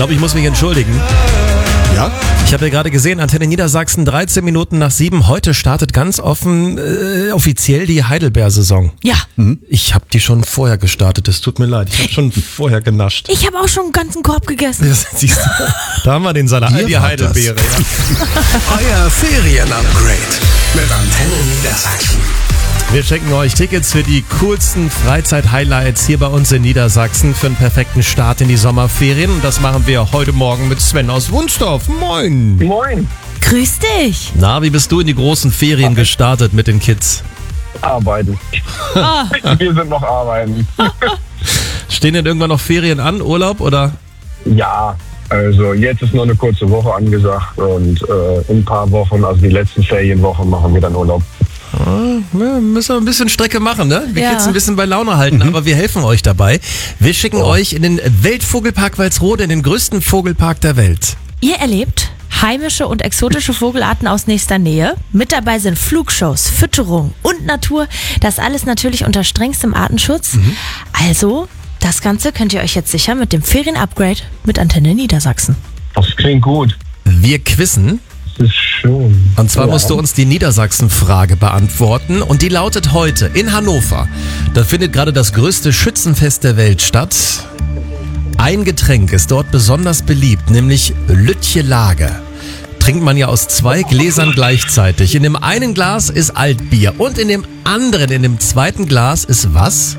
glaube, ich muss mich entschuldigen. Ja? Ich habe ja gerade gesehen, Antenne Niedersachsen, 13 Minuten nach 7. Heute startet ganz offiziell die Heidelbeer-Saison. Ja. Ich habe die schon vorher gestartet, es tut mir leid. Ich habe schon vorher genascht. Ich habe auch schon einen ganzen Korb gegessen. Das siehst du. Da haben wir den Salat, Hier die war Heidelbeere. Ja. Euer Ferien-Upgrade mit Antenne Niedersachsen. Wir schenken euch Tickets für die coolsten Freizeit-Highlights hier bei uns in Niedersachsen für einen perfekten Start in die Sommerferien. Und das machen wir heute Morgen mit Sven aus Wunstorf. Moin! Moin. Grüß dich. Na, wie bist du in die großen Ferien gestartet mit den Kids? Arbeiten. Wir sind noch arbeiten. Stehen denn irgendwann noch Ferien an, Urlaub oder? Ja, also jetzt ist noch eine kurze Woche angesagt und in ein paar Wochen, also die letzten Ferienwochen, machen wir dann Urlaub. Ja, müssen wir ein bisschen Strecke machen, ne? Wir Ja. Kids ein bisschen bei Laune halten, aber wir helfen euch dabei. Wir schicken euch in den Weltvogelpark Walsrode, in den größten Vogelpark der Welt. Ihr erlebt heimische und exotische Vogelarten aus nächster Nähe. Mit dabei sind Flugshows, Fütterung und Natur. Das alles natürlich unter strengstem Artenschutz. Also, das Ganze könnt ihr euch jetzt sichern mit dem Ferien-Upgrade mit Antenne Niedersachsen. Das klingt gut. Wir quizzen. Das ist schön. Und zwar musst du uns die Niedersachsen-Frage beantworten. Und die lautet heute in Hannover. Da findet gerade das größte Schützenfest der Welt statt. Ein Getränk ist dort besonders beliebt, nämlich Lütje Lager. Trinkt man ja aus 2 Gläsern gleichzeitig. In dem einen Glas ist Altbier und in dem anderen, in dem zweiten Glas ist was?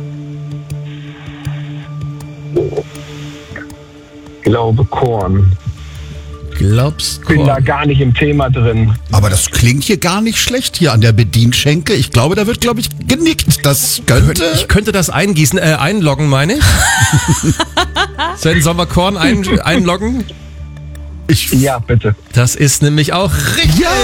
Glaube Korn. Glaubst Bin da gar nicht im Thema drin. Aber das klingt hier gar nicht schlecht hier an der Bedienschenke. Ich glaube, da wird, genickt. Das könnte... Ich könnte das einloggen, meine ich. Sven, sollen wir Korn einloggen? Ja, bitte. Das ist nämlich auch richtig. Ja!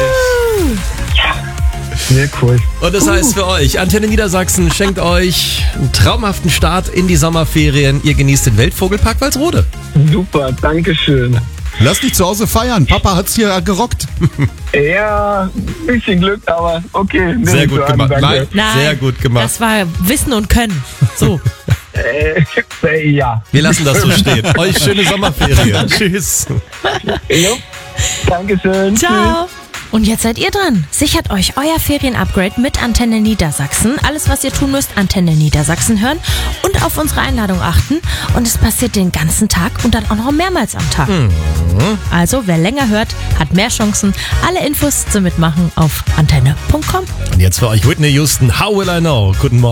Sehr cool. Und das heißt für euch, Antenne Niedersachsen schenkt euch einen traumhaften Start in die Sommerferien. Ihr genießt den Weltvogelpark Walsrode. Super, dankeschön. Lass dich zu Hause feiern. Papa hat's hier gerockt. Ja, ein bisschen Glück, aber okay. nehm Sehr ich gut so an, gemacht. danke. Nein, Sehr gut gemacht. Das war Wissen und Können. So. Ja. Wir lassen das so stehen. Euch schöne Sommerferien. Tschüss. Jo. Dankeschön. Ciao. Und jetzt seid ihr dran. Sichert euch euer Ferien-Upgrade mit Antenne Niedersachsen. Alles, was ihr tun müsst, Antenne Niedersachsen hören und auf unsere Einladung achten. Und es passiert den ganzen Tag und dann auch noch mehrmals am Tag. Also, wer länger hört, hat mehr Chancen. Alle Infos zum Mitmachen auf antenne.com. Und jetzt für euch Whitney Houston. How will I know? Guten Morgen.